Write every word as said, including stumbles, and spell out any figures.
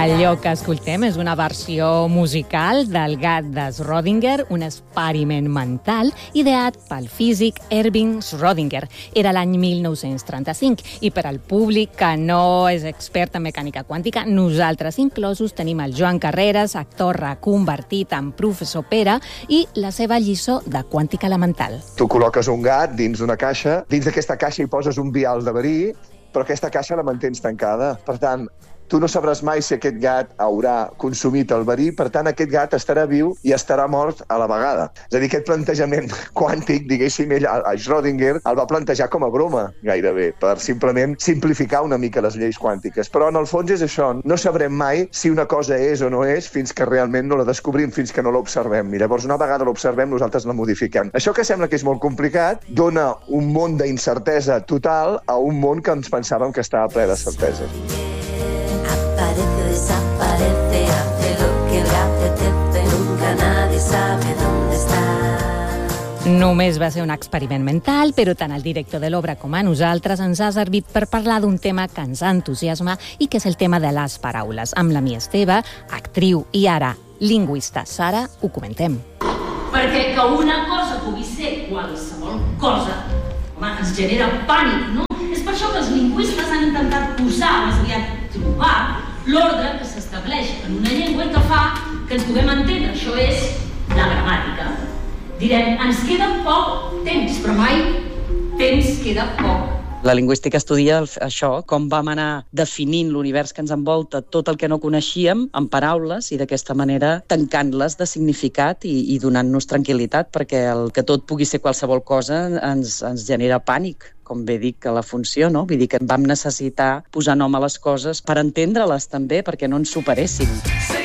Allò que escoltem és una versió musical del gat de Schrödinger, un experiment mental ideat pel físic Erwin Schrödinger. Era l'any mil nou-cents trenta-cinc i per al públic que no és expert en mecànica quàntica, nosaltres inclosos tenim el Joan Carreras, actor reconvertit en professor Pere, i la seva lliçó de quàntica elemental. Tu col·loques un gat dins d'una caixa, dins d'aquesta caixa hi poses un vial de verí, però aquesta caixa la mantens tancada. Per tant, tu no sabràs mai si aquest gat haurà consumit el verí, per tant, aquest gat estarà viu i estarà mort a la vegada. És a dir, aquest plantejament quàntic, diguéssim, ell, a Schrödinger, el va plantejar com a broma, gairebé, per simplement simplificar una mica les lleis quàntiques. Però, en el fons, és això. No sabrem mai si una cosa és o no és fins que realment no la descobrim, fins que no l'observem. I llavors, una vegada l'observem, nosaltres la modifiquem. Això que sembla que és molt complicat dona un món d'incertesa total a un món que ens pensàvem que estava ple de certeses. Aparece, desaparece, hace lo que le apetece, nunca nadie sabe dónde está. Només va ser un experiment mental, però tant el director de l'obra com a nosaltres ens ha servit per parlar d'un tema que ens entusiasma i que és el tema de les paraules. Amb la Mia Esteve, actriu i ara lingüista Sara, ho comentem. Perquè que una cosa pugui ser qualsevol cosa, home, ens genera pànic, no? És per això que els lingüistes han intentat posar, més aviat trobar, l'ordre que s'estableix en una llengua i que fa que ens puguem entendre. Això és la gramàtica. Direm, ens queda poc temps, però mai temps queda poc. La lingüística estudia això, com vam anar definint l'univers que ens envolta, tot el que no coneixíem, en paraules, i d'aquesta manera tancant-les de significat i, i donant-nos tranquil·litat, perquè el que tot pugui ser qualsevol cosa ens, ens genera pànic, com bé dic, a la funció, no? Vull dir que vam necessitar posar nom a les coses per entendre-les també, perquè no ens superessin.